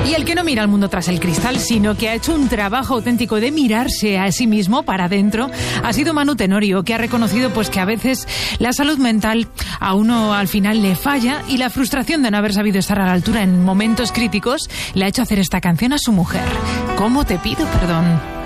Y el que no mira al mundo tras el cristal, sino que ha hecho un trabajo auténtico de mirarse a sí mismo para adentro, ha sido Manu Tenorio, que ha reconocido pues que a veces la salud mental a uno al final le falla y la frustración de no haber sabido estar a la altura en momentos críticos le ha hecho hacer esta canción a su mujer. ¿Cómo te pido perdón?